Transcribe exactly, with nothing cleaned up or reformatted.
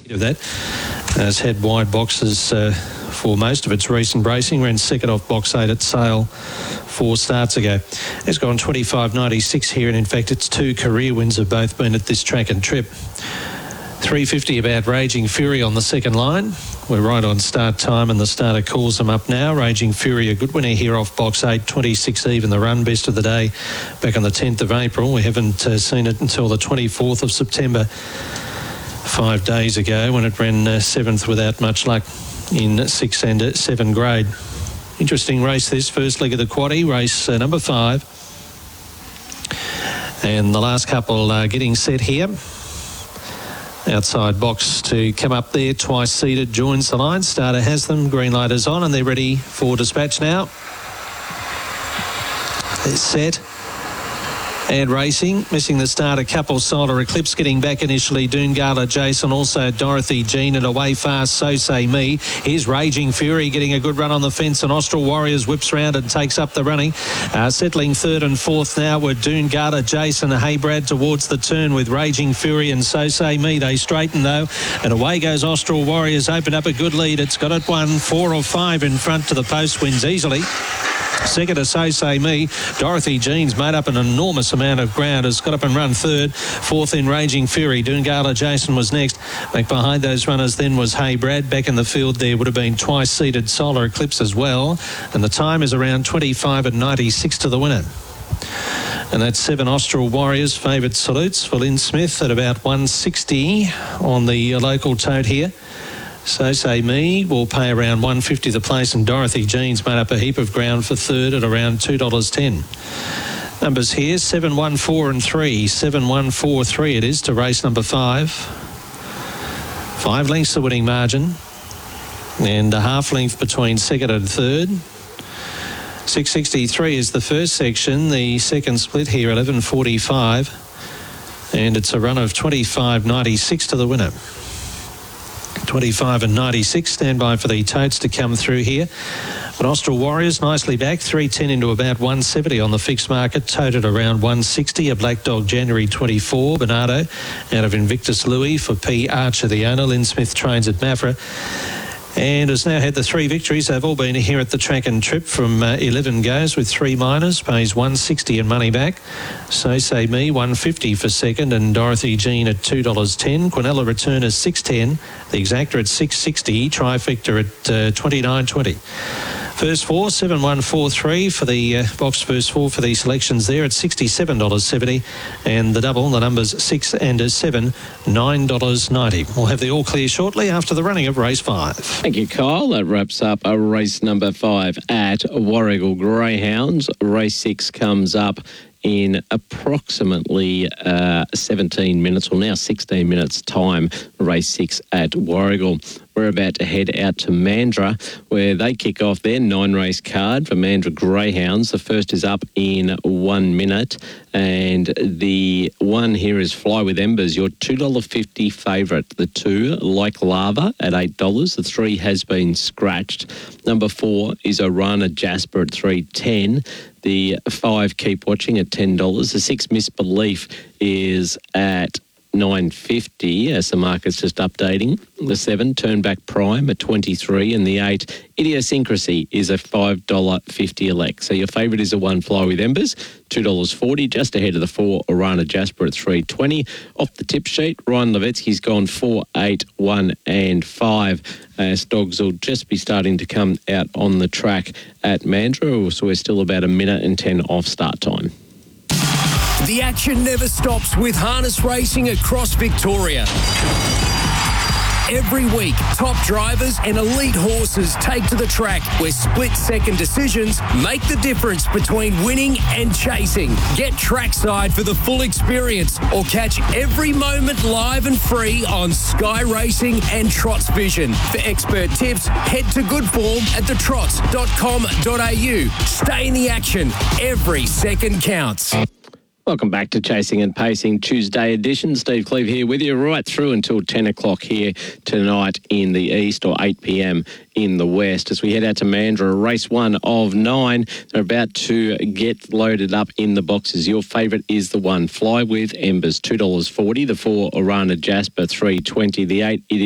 of that. Uh, it's had wide boxes uh, for most of its recent racing. Ran second off box eight at Sale four starts ago. It's gone twenty-five ninety-six here, and in fact its two career wins have both been at this track and trip. three fifty about Raging Fury on the second line. We're right on start time and the starter calls them up now. Raging Fury, a good winner here off box eight, twenty-six even the run, best of the day back on the tenth of April. We haven't uh, seen it until the twenty-fourth of September, five days ago, when it ran uh, seventh without much luck in six and seven grade. Interesting race this, first leg of the quaddie, race uh, number five. And the last couple are getting set here. Outside box to come up there, twice seated, joins the line. Starter has them, green light is on, and they're ready for dispatch now. They're set and racing. Missing the starter couple, Solar Eclipse getting back initially. Doongala Jason, also Dorothy Jean, and away fast, So Say Me. Here's Raging Fury getting a good run on the fence, and Austral Warriors whips round and takes up the running. Uh, settling third and fourth now with Doongala Jason. Haybrad towards the turn with Raging Fury and So Say Me. They straighten though, and away goes Austral Warriors. Opened up a good lead. It's got it one, four or five in front to the post, wins easily. Second to So Say Me. Dorothy Jean's made up an enormous amount of ground, has got up and run third. Fourth in Raging Fury. Doongala Jason was next. Back behind those runners then was Haybrad. Back in the field there would have been twice seated Solar Eclipse as well. And the time is around twenty-five and ninety-six to the winner. And that's seven Austral Warriors. Favourite salutes for Lynn Smith at about one sixty on the local tote here. So Say Me will pay around one fifty the place, and Dorothy Jean's made up a heap of ground for third at around two dollars ten. Numbers here, seven, one, four and three. seven, one, four, three it is to race number five. Five lengths the winning margin, and a half length between second and third. six sixty-three is the first section. The second split here, eleven forty-five. And it's a run of twenty-five ninety-six to the winner. twenty-five and ninety-six, stand by for the totes to come through here. But Austral Warriors nicely back, three ten into about one seventy on the fixed market, toted around one sixty. A Black Dog January twenty-four, Bernardo out of Invictus Louis for P. Archer, the owner. Lynn Smith trains at Mafra and has now had the three victories. They've all been here at the track and trip from uh, eleven goes with three minors, pays one sixty and money back. So Say Me, one fifty for second, and Dorothy Jean at two dollars ten. Quinella Return is six ten. The Exacta at six sixty. Trifecta at uh, twenty-nine twenty. First four, seven one four three for the uh, box first four for the selections there at sixty-seven dollars seventy, and the double, the numbers six and seven, nine dollars ninety. We'll have the all clear shortly after the running of race five. Thank you, Kyle. That wraps up a race number five at Warragul Greyhounds. Race six comes up in approximately uh, seventeen minutes, or now sixteen minutes time, race six at Warragul. We're about to head out to Mandurah, where they kick off their nine-race card for Mandurah Greyhounds. The first is up in one minute, and the one here is Fly With Embers, your two dollars fifty favourite. The two, Like Lava, at eight dollars. The three has been scratched. Number four is Orana Jasper at three ten. The five, Keep Watching, at ten dollars. The six, Misbelief, is at nine fifty as the market's just updating. The seven, Turn Back Prime, at twenty-three, and the eight, Idiosyncrasy, is a five dollars fifty elect. So your favourite is the one, Fly With Embers, two dollars forty, just ahead of the four, Orana Jasper, at three twenty. Off the tip sheet, Ryan Levetsky's gone four, eight, one and five. As dogs will just be starting to come out on the track at Mandurah, so we're still about a minute and ten off start time. The action never stops with harness racing across Victoria. Every week, top drivers and elite horses take to the track where split-second decisions make the difference between winning and chasing. Get trackside for the full experience or catch every moment live and free on Sky Racing and Trots Vision. For expert tips, head to Good Form at the trots dot com dot a u. Stay in the action. Every second counts. Welcome back to Chasing and Pacing Tuesday edition. Steve Cleve here with you right through until ten o'clock here tonight in the east, or eight p.m. in the west. As we head out to Mandurah, race one of nine. They're about to get loaded up in the boxes. Your favourite is the one, Fly With Embers, two dollars forty. The four, Orana Jasper, three twenty. The eight,